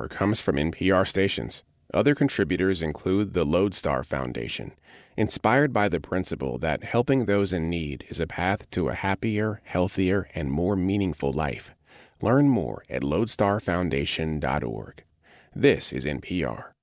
support comes from NPR stations. Other contributors include the Lodestar Foundation, inspired by the principle that helping those in need is a path to a happier, healthier, and more meaningful life. Learn more at lodestarfoundation.org. This is NPR.